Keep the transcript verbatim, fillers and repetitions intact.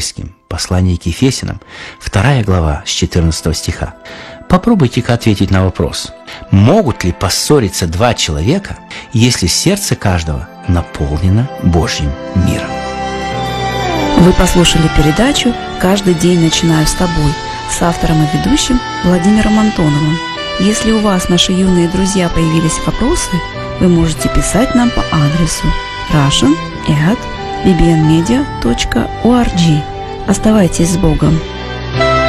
близким. Послание к Ефесянам, вторая глава, с четырнадцатого стиха. Попробуйте-ка ответить на вопрос: могут ли поссориться два человека, если сердце каждого наполнено Божьим миром? Вы послушали передачу «Каждый день начинаю с тобой» с автором и ведущим Владимиром Антоновым. Если у вас, наши юные друзья, появились вопросы, вы можете писать нам по адресу russian at b b n media dot org. Оставайтесь с Богом!